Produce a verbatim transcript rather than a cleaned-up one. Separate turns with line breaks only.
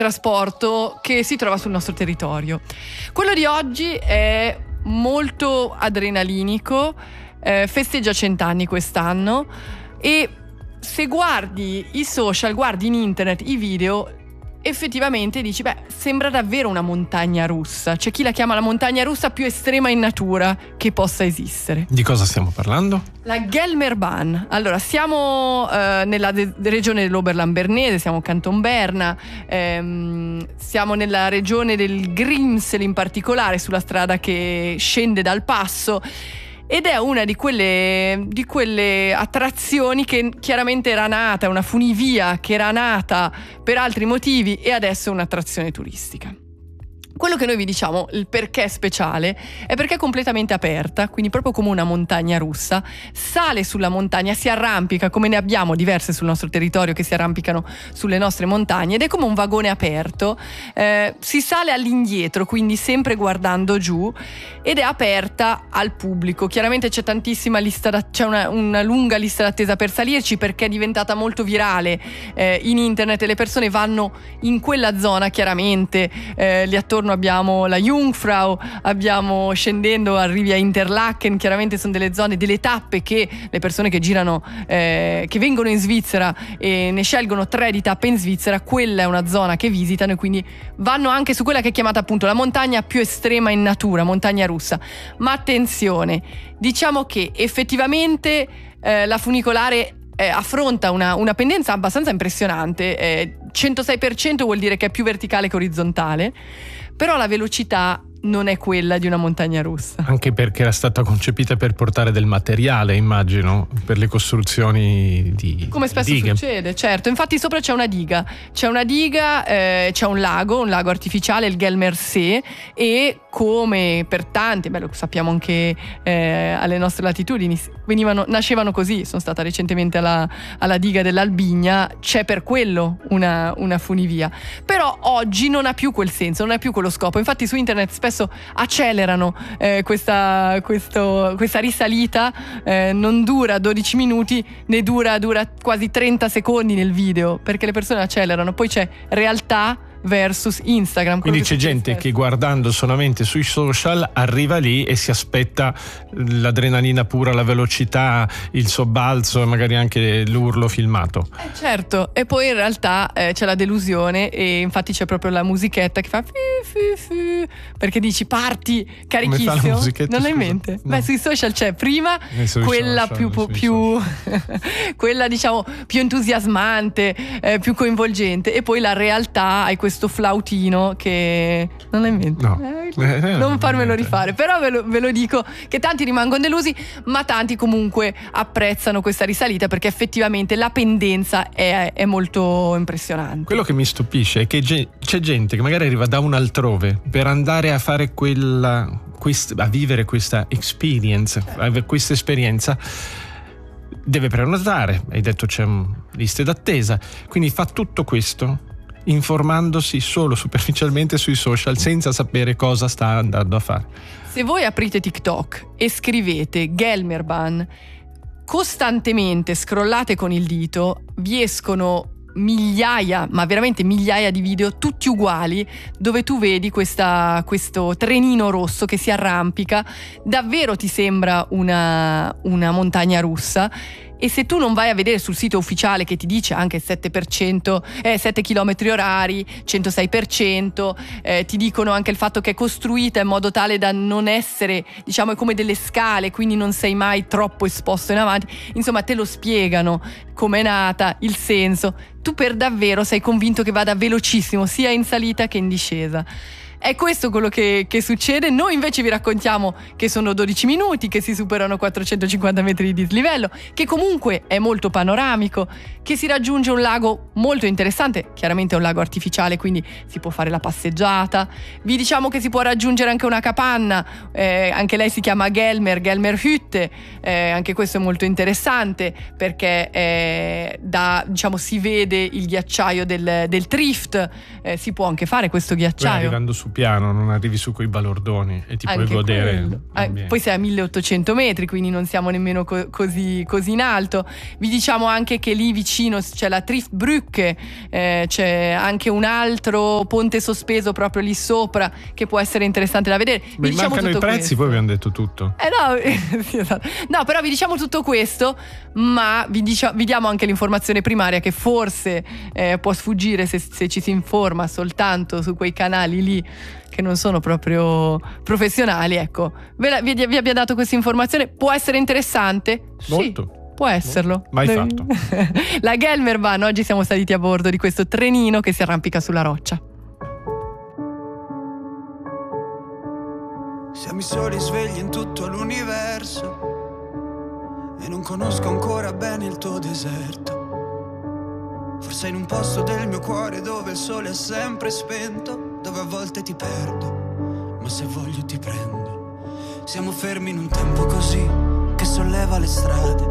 trasporto che si trova sul nostro territorio. Quello di oggi è molto adrenalinico, eh, festeggia cent'anni quest'anno e se guardi i social, guardi in internet i video, effettivamente dici, beh, sembra davvero una montagna russa. C'è chi la chiama la montagna russa più estrema in natura che possa esistere.
Di cosa stiamo parlando?
La Gelmerbahn. Allora, siamo eh, nella de- regione dell'Oberland Bernese, siamo a Canton Berna, ehm, siamo nella regione del Grimsel in particolare, sulla strada che scende dal passo. Ed è una di quelle, di quelle attrazioni che chiaramente era nata, una funivia che era nata per altri motivi e adesso è un'attrazione turistica. Quello che noi vi diciamo, il perché è speciale, è perché è completamente aperta, quindi proprio come una montagna russa, sale sulla montagna, si arrampica, come ne abbiamo diverse sul nostro territorio che si arrampicano sulle nostre montagne, ed è come un vagone aperto, eh, si sale all'indietro, quindi sempre guardando giù, ed è aperta al pubblico. Chiaramente c'è tantissima lista, da, c'è una, una lunga lista d'attesa per salirci perché è diventata molto virale eh, in internet e le persone vanno in quella zona, chiaramente, eh, lì attorno abbiamo la Jungfrau, abbiamo scendendo arrivi a Interlaken, chiaramente sono delle zone, delle tappe che le persone che girano, eh, che vengono in Svizzera e ne scelgono tre di tappe in Svizzera, quella è una zona che visitano e quindi vanno anche su quella che è chiamata appunto la montagna più estrema in natura, montagna russa. Ma attenzione, diciamo che effettivamente eh, la funicolare Eh, affronta una, una pendenza abbastanza impressionante, eh, centosei per cento vuol dire che è più verticale che orizzontale, però la velocità non è quella di una montagna russa.
Anche perché era stata concepita per portare del materiale, immagino, per le costruzioni di
come spesso
dighe.
succede, certo. Infatti sopra c'è una diga, c'è una diga, eh, c'è un lago, un lago artificiale, il Gelmersee, e come per tanti, beh, lo sappiamo anche eh, alle nostre latitudini, venivano, nascevano così. Sono stata recentemente alla, alla diga dell'Albigna, c'è per quello una, una funivia. Però oggi non ha più quel senso, non ha più quello scopo. Infatti su internet spesso accelerano eh, questa, questo, questa risalita, eh, non dura dodici minuti, ne dura, dura quasi trenta secondi nel video, perché le persone accelerano. Poi c'è realtà versus Instagram.
Quindi c'è gente che guardando solamente sui social arriva lì e si aspetta l'adrenalina pura, la velocità, il sobbalzo e magari anche l'urlo filmato.
Eh, certo, e poi in realtà eh, c'è la delusione e infatti c'è proprio la musichetta che fa fi fi fi, perché dici parti carichissimo.
Come fa la musichetta,
non l'hai in
scusa?
mente?
No.
Beh, sui social c'è prima quella
social,
più, più quella diciamo più entusiasmante, eh, più coinvolgente, e poi la realtà hai questo questo flautino che non l'hai in mente.
No.
Eh, non farmelo rifare, però ve lo, ve lo dico che tanti rimangono delusi, ma tanti comunque apprezzano questa risalita perché effettivamente la pendenza è, è molto impressionante.
Quello che mi stupisce è che ge- c'è gente che magari arriva da un altrove per andare a fare quella quest- a vivere questa experience, a questa esperienza, deve prenotare, hai detto c'è liste d'attesa, quindi fa tutto questo informandosi solo superficialmente sui social senza sapere cosa sta andando a fare.
Se voi aprite TikTok e scrivete Gelmerbahn, costantemente scrollate con il dito, vi escono migliaia, ma veramente migliaia di video tutti uguali dove tu vedi questa, questo trenino rosso che si arrampica, davvero ti sembra una, una montagna russa. E se tu non vai a vedere sul sito ufficiale che ti dice anche sette per cento, eh, sette chilometri orari, centosei per cento, eh, ti dicono anche il fatto che è costruita in modo tale da non essere, diciamo, è come delle scale, quindi non sei mai troppo esposto in avanti. Insomma, te lo spiegano com'è nata, il senso. Tu per davvero sei convinto che vada velocissimo, sia in salita che in discesa. È questo quello che, che succede. Noi invece vi raccontiamo che sono dodici minuti, che si superano quattrocentocinquanta metri di dislivello, che comunque è molto panoramico, che si raggiunge un lago molto interessante, chiaramente è un lago artificiale, quindi si può fare la passeggiata. Vi diciamo che si può raggiungere anche una capanna, eh, anche lei si chiama Gelmer, Gelmerhütte, eh, anche questo è molto interessante perché eh, da, diciamo, si vede il ghiacciaio del, del Trift, eh, si può anche fare questo ghiacciaio.
Beh, arrivando su piano, non arrivi su quei balordoni e ti
Anche
puoi godere
eh, poi sei a milleottocento metri, quindi non siamo nemmeno co- così, così in alto. Vi diciamo anche che lì vicino c'è la Triftbrücke, eh, c'è anche un altro ponte sospeso proprio lì sopra che può essere interessante da vedere.
Beh,
vi diciamo
mancano i
tutto
prezzi,
questo.
poi abbiamo detto tutto.
Eh no, sì, esatto. No, però vi diciamo tutto questo, ma vi, dicia- vi diamo anche l'informazione primaria che forse eh, può sfuggire se, se ci si informa soltanto su quei canali lì che non sono proprio professionali. Ecco, ve la, vi, vi abbiamo dato questa informazione, può essere interessante?
Molto.
Sì. Può esserlo.
Mai fatto.
La Gelmerbahn, oggi siamo saliti a bordo di questo trenino che si arrampica sulla roccia.
Siamo i soli svegli in tutto l'universo e non conosco ancora bene il tuo deserto. Forse in un posto del mio cuore dove il sole è sempre spento, dove a volte ti perdo, ma se voglio ti prendo. Siamo fermi in un tempo così che solleva le strade,